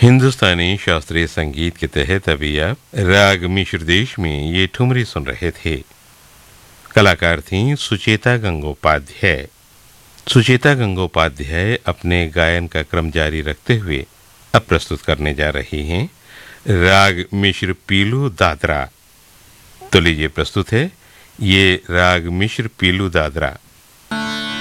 हिंदुस्तानी शास्त्रीय संगीत के तहत अभी आप राग मिश्र देश में ये ठुमरी सुन रहे थे। कलाकार थीं सुचेता गंगोपाध्याय। सुचेता गंगोपाध्याय अपने गायन का क्रम जारी रखते हुए अब प्रस्तुत करने जा रही हैं राग मिश्र पीलू दादरा। तो लीजिए प्रस्तुत है ये राग मिश्र पीलू दादरा।